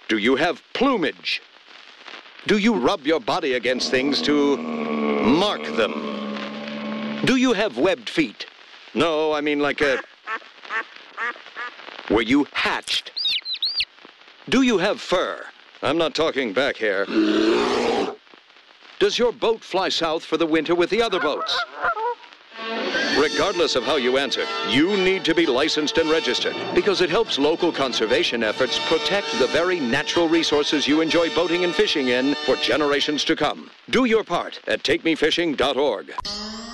Do you have plumage? Do you rub your body against things to mark them? Do you have webbed feet? No, I mean like a... Were you hatched? Do you have fur? I'm not talking back hair. Does your boat fly south for the winter with the other boats? Regardless of how you answered, you need to be licensed and registered because it helps local conservation efforts protect the very natural resources you enjoy boating and fishing in for generations to come. Do your part at takemefishing.org.